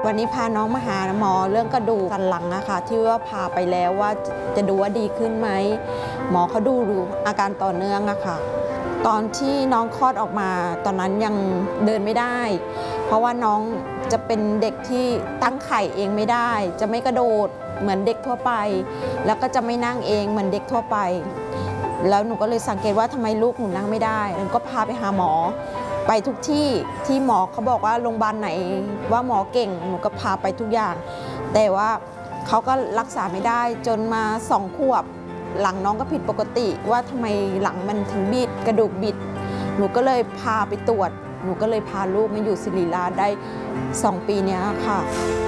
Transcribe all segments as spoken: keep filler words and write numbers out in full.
วันนี้พาน้องมาหาหมอเรื่องกระดูกสันหลังอะค่ะที่ว่าพาไปแล้วว่าจะดูว่าดีขึ้นไหมหมอเขาดูดูอาการต่อเนื่องอะค่ะตอนที่น้องคลอดออกมาตอนนั้นยังเดินไม่ได้เพราะว่าน้องจะเป็นเด็กที่ตั้งไข่เองไม่ได้จะไม่กระโดดเหมือนเด็กทั่วไปแล้วก็จะไม่นั่งเองเหมือนเด็กทั่วไปแล้วหนูก็เลยสังเกตว่าทำไมลูกหนูนั่งไม่ได้หนูก็พาไปหาหมอไปทุกที่ที่หมอเขาบอกว่าโรงพยาบาลไหนว่าหมอเก่งหนูก็พาไปทุกอย่างแต่ว่าเขาก็รักษาไม่ได้จนมาสองขวบหลังน้องก็ผิดปกติว่าทำไมหลังมันถึงบิดกระดูกบิดหนูก็เลยพาไปตรวจหนูก็เลยพาลูกมาอยู่ศิริราชได้สองปีนี้ค่ะ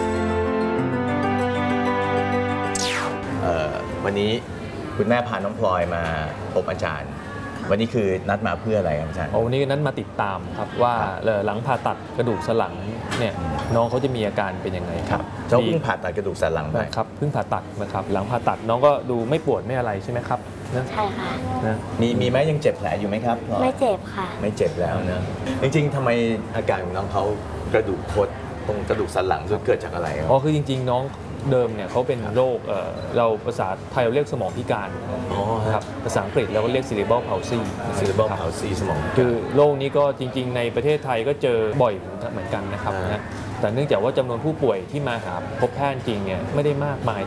วันนี้คุณแม่พาน้องพลอยมาพบอาจารย์วันนี้คือนัดมาเพื่ออะไรครับอาจารย์วันนี้นัดมาติดตามครับว่าหลังผ่าตัดกระดูกสันหลังเนี่ยน้องเขาจะมีอาการเป็นยังไงครับเจ้าเพิ่งผ่าตัดกระดูกสันหลังไปครับเพิ่งผ่าตัดนะครับหลังผ่าตัดน้องก็ดูไม่ปวดไม่อะไรใช่ไหมครับใช่ค่ะมีมีไหมยังเจ็บแผลอยู่ไหมครับไม่เจ็บค่ะไม่เจ็บแล้วนะจริงๆทำไมอาการของน้องเขากระดูกคดตรงกระดูกสันหลังเกิดจากอะไรอ๋อคือจริงๆน้องเดิมเนี่ยเขาเป็นโรคเราภาษาไทยเราเรียกสมองพิการครับภาษาอังกฤษเราก็เรียก cerebral palsy cerebral palsy สมองคือโรคนี้ก็จริงๆในประเทศไทยก็เจอบ่อยเหมือนกันนะครับนะแต่เนื่องจากว่าจำนวนผู้ป่วยที่มาหาพบแพทย์จริงเนี่ยไม่ได้มากมาย